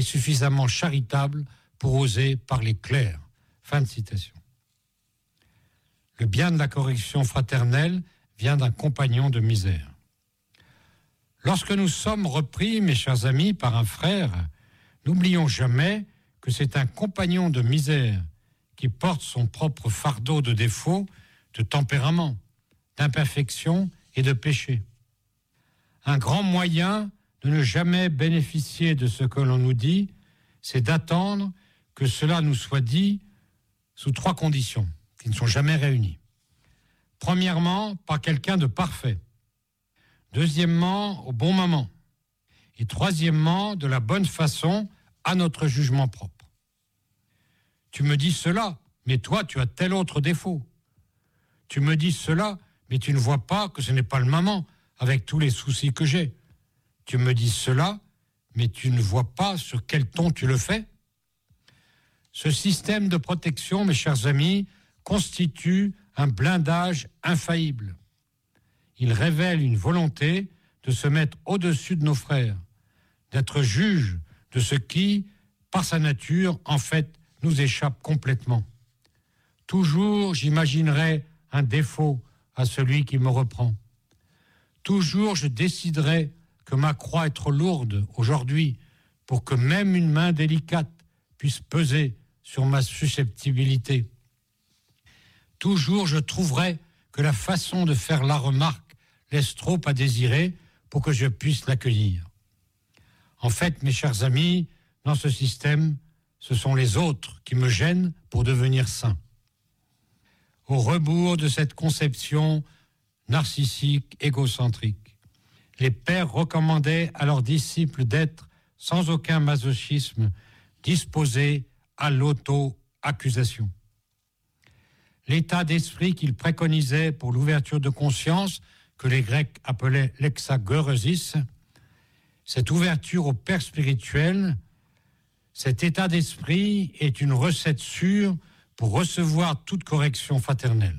et suffisamment charitable pour oser parler clair. Fin de citation. Le bien de la correction fraternelle vient d'un compagnon de misère. Lorsque nous sommes repris, mes chers amis, par un frère, n'oublions jamais que c'est un compagnon de misère qui porte son propre fardeau de défauts, de tempérament, d'imperfection et de péché. Un grand moyen de ne jamais bénéficier de ce que l'on nous dit, c'est d'attendre que cela nous soit dit sous 3 conditions qui ne sont jamais réunies. Premièrement, par quelqu'un de parfait. Deuxièmement, au bon moment. Et troisièmement, de la bonne façon, à notre jugement propre. Tu me dis cela, mais toi, tu as tel autre défaut. Tu me dis cela, mais tu ne vois pas que ce n'est pas le moment, avec tous les soucis que j'ai. Tu me dis cela, mais tu ne vois pas sur quel ton tu le fais. Ce système de protection, mes chers amis, constitue un blindage infaillible. Il révèle une volonté de se mettre au-dessus de nos frères, d'être juge de ce qui, par sa nature, en fait, nous échappe complètement. Toujours, j'imaginerai un défaut à celui qui me reprend. Toujours, je déciderai que ma croix est trop lourde aujourd'hui pour que même une main délicate puisse peser sur ma susceptibilité. Toujours, je trouverai que la façon de faire la remarque laisse trop à désirer pour que je puisse l'accueillir. En fait, mes chers amis, dans ce système, ce sont les autres qui me gênent pour devenir saint. Au rebours de cette conception narcissique, égocentrique, les pères recommandaient à leurs disciples d'être, sans aucun masochisme, disposés à l'auto-accusation. L'état d'esprit qu'ils préconisaient pour l'ouverture de conscience, que les Grecs appelaient l'exageuresis, cette ouverture au père spirituel, cet état d'esprit est une recette sûre pour recevoir toute correction fraternelle.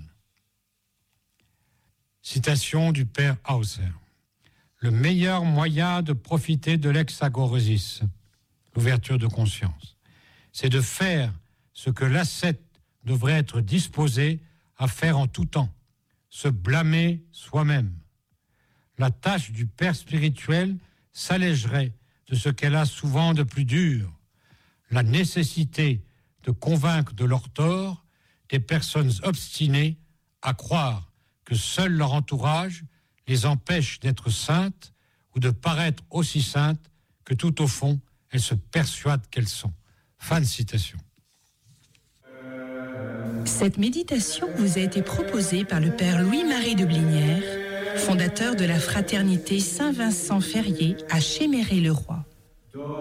Citation du père Hauser. Le meilleur moyen de profiter de l'exageuresis, l'ouverture de conscience, c'est de faire ce que l'ascète devrait être disposé à faire en tout temps, se blâmer soi-même. La tâche du père spirituel s'allégerait de ce qu'elle a souvent de plus dur, la nécessité de convaincre de leur tort des personnes obstinées à croire que seul leur entourage les empêche d'être saintes ou de paraître aussi saintes que tout au fond, elles se persuadent qu'elles sont. Fin de citation. Cette méditation vous a été proposée par le père Louis-Marie de Blinière, fondateur de la fraternité Saint-Vincent-Ferrier à Chéméré-le-Roi.